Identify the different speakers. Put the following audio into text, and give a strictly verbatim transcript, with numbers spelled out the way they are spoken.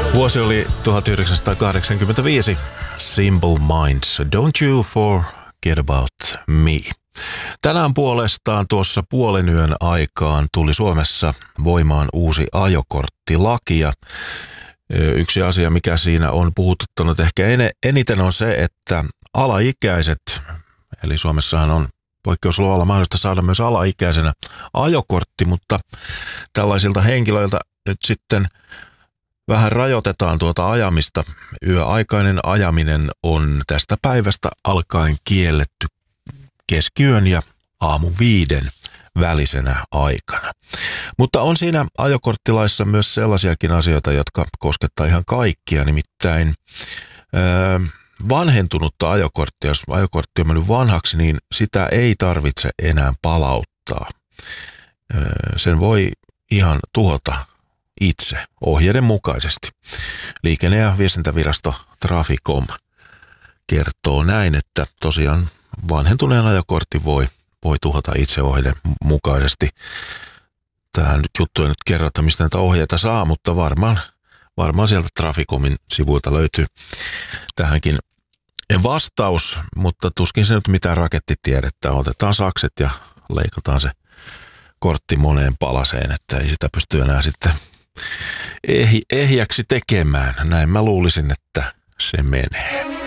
Speaker 1: Vuosi oli tuhatyhdeksänsataakahdeksankymmentäviisi. Simple Minds, Don't You Forget About Me. Tänään puolestaan tuossa puolen yön aikaan tuli Suomessa voimaan uusi ajokorttilaki. Ja yksi asia, mikä siinä on puhututtanut ehkä eniten, on se, että alaikäiset, eli Suomessahan on poikkeusluvalla mahdollista saada myös alaikäisenä ajokortti, mutta tällaisilta henkilöiltä nyt sitten vähän rajoitetaan tuota ajamista. Yöaikainen ajaminen on tästä päivästä alkaen kielletty keskiyön ja aamu viiden välisenä aikana. Mutta on siinä ajokorttilaissa myös sellaisiakin asioita, jotka koskettaa ihan kaikkia, nimittäin öö, vanhentunutta ajokorttia. Jos ajokortti on mennyt vanhaksi, niin sitä ei tarvitse enää palauttaa. Öö, sen voi ihan tuhota itse ohjeiden mukaisesti. Liikenne- ja viestintävirasto Traficom kertoo näin, että tosiaan vanhentuneen ajokortti voi, voi tuhota itse ohjeiden mukaisesti. Tähän juttu ei nyt kerro, että mistä näitä ohjeita saa, mutta varmaan, varmaan sieltä Traficomin sivuilta löytyy tähänkin vastaus, mutta tuskin se nyt mitään rakettitiedettä. Otetaan sakset ja leikataan se kortti moneen palaseen, että ei sitä pysty enää sitten ehjäksi tekemään. Näin mä luulisin, että se menee.